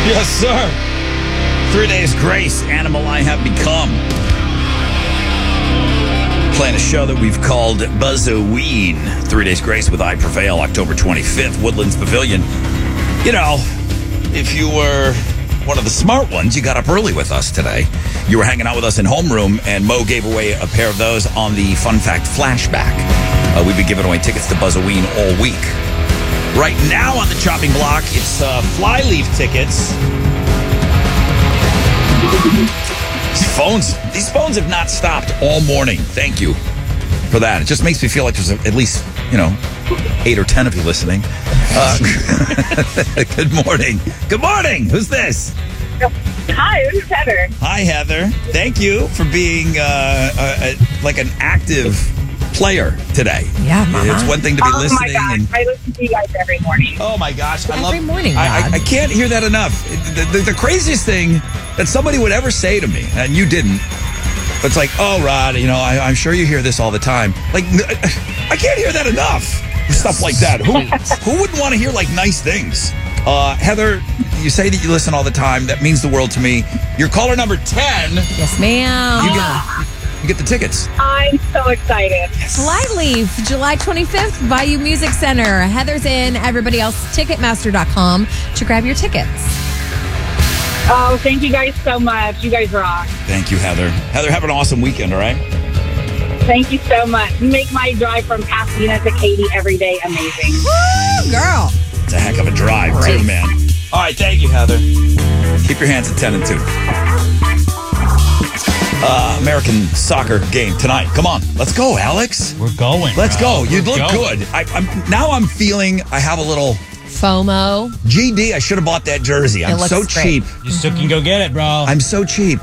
Yes, sir. 3 days grace, animal I have become. Playing a show that we've called Buzzoween. 3 days grace with I Prevail, October 25th, Woodlands Pavilion. You know, if you were one of the smart ones, you got up early with us today. You were hanging out with us in homeroom, and Mo gave away a pair of those on the Fun Fact Flashback. We've been giving away tickets to Buzzoween all week. Right now on the chopping block, it's Flyleaf tickets. These phones have not stopped all morning. Thank you for that. It just makes me feel like there's at least, 8 or 10 of you listening. Good morning. Good morning. Who's this? Hi, this is Heather. Hi, Heather. Thank you for being like an active player today. Yeah, Mama. It's one thing to be listening. Oh, my gosh. I listen to you guys every morning. Oh, my gosh. Every morning, I can't hear that enough. The craziest thing that somebody would ever say to me, and you didn't, but it's like, oh, Rod, I'm sure you hear this all the time. Like, I can't hear that enough. Stuff like that. Who wouldn't want to hear, nice things? Heather, you say that you listen all the time. That means the world to me. You're caller number 10. Yes, ma'am. You get the tickets. I'm so excited. Flyleaf, July 25th, Bayou Music Center. Heather's in. Everybody else, Ticketmaster.com to grab your tickets. Oh, thank you guys so much. You guys rock. Thank you, Heather. Heather, have an awesome weekend, all right? Thank you so much. You make my drive from Pasadena to Katy every day amazing. Woo, girl. It's a heck of a drive, Great. too, man. All right, thank you, Heather. Keep your hands at 10 and 2. American soccer game tonight. Come on, let's go, Alex. We're going. Let's bro. go. You We're look going. good. I'm feeling I have a little FOMO. GD. I should have bought that jersey. I'm looks so great. cheap. You still can go get it, bro. I'm so cheap.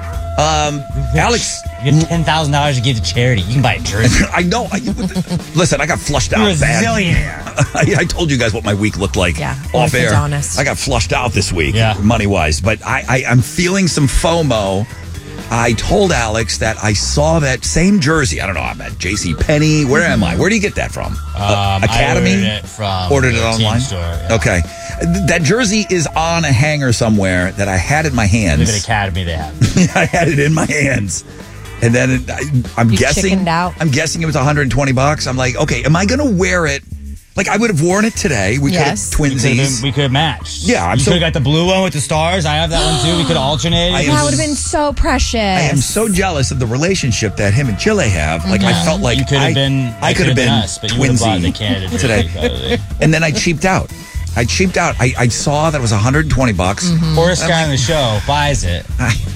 Alex, you get $10,000 to give to charity. You can buy a jersey. I know. Listen, I got flushed out You're a bad. zillionaire. I told you guys what my week looked like off let's be air. honest. I got flushed out this week, Yeah. money-wise. But I'm feeling some FOMO. I told Alex that I saw that same jersey. I don't know. I'm at JCPenney. Where am I? Where do you get that from? Academy? I ordered it from Ordered it the online? Team store. Yeah. Okay. That jersey is on a hanger somewhere that I had in my hands. Live at Academy, they have. I had it in my hands. And then I'm You guessing chickened out. I'm guessing it was $120. I'm like, okay, am I going to wear it? Like, I would have worn it today. We Yes. could have twinsies. We could have matched. Yeah, I'm you so- could have got the blue one with the stars. I have that one too. We could have alternated. I am That would have been so precious. I am so jealous of the relationship that him and Chile have. Like, I felt like you could have been. I could have been us, but you would have bought the twinsy Canada today. jersey, And then I cheaped out. I saw that it was $120. Forrest guy on the show buys it.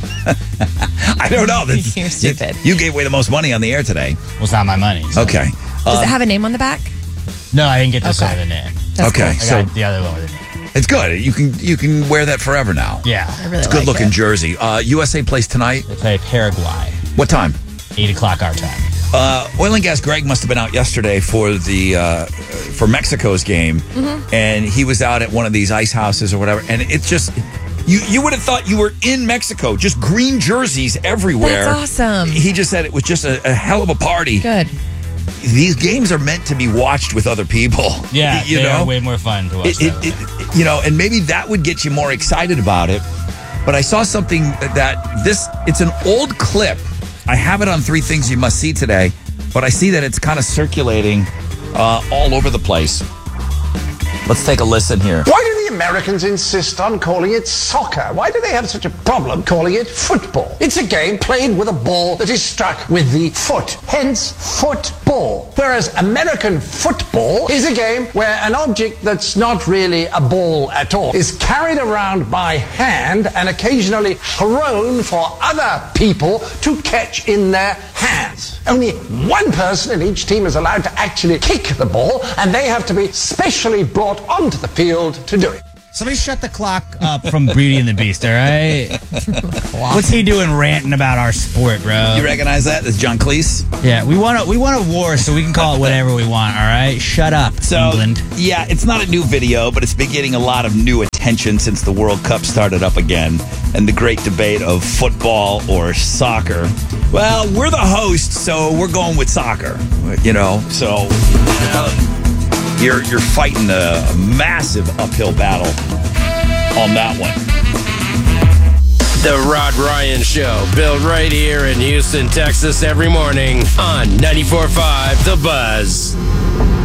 I don't know. You're stupid. You gave away the most money on the air today. Well, it's not my money. So. Okay. Does it have a name on the back? No, I didn't get this Okay. other name. That's Okay. cool. I got the other one with it. It's good. You can wear that forever now. Yeah. I really It's a good like looking it. jersey. USA plays tonight. They play Paraguay. What time? 8 o'clock our time. Oil and Gas Greg must have been out yesterday for the for Mexico's game, and he was out at one of these ice houses or whatever. And it's just you would have thought you were in Mexico, just green jerseys everywhere. That's awesome. He just said it was just a hell of a party. Good. These games are meant to be watched with other people. Yeah, you they know, are way more fun to watch. that way. and maybe that would get you more excited about it. But I saw something it's an old clip. I have it on 3 Things You Must See today, but I see that it's kind of circulating all over the place. Let's take a listen here. Why do the Americans insist on calling it soccer? Why do they have such a problem calling it football? It's a game played with a ball that is struck with the foot, hence football. Whereas American football is a game where an object that's not really a ball at all is carried around by hand and occasionally thrown for other people to catch in their hands. Only one person in each team is allowed to actually kick the ball, and they have to be specially brought onto the field to do it. Somebody shut the clock up from Beauty and the Beast, all right? What's he doing ranting about our sport, bro? You recognize that? That's John Cleese. Yeah, we want a war, so we can call it whatever we want, all right? Shut up, England. Yeah, it's not a new video, but it's been getting a lot of new attention since the World Cup started up again and the great debate of football or soccer. Well, we're the host, so we're going with soccer, So you're fighting a massive uphill battle on that one. The Rod Ryan Show, built right here in Houston, Texas, every morning on 94.5 The Buzz.